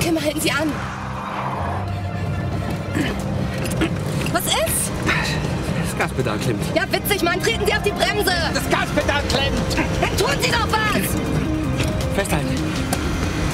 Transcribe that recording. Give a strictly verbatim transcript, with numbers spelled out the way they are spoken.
Tim, halten Sie an. Was ist? Das Gaspedal klemmt. Ja, witzig, Mann. Treten Sie auf die Bremse. Das Gaspedal klemmt. Dann tun Sie doch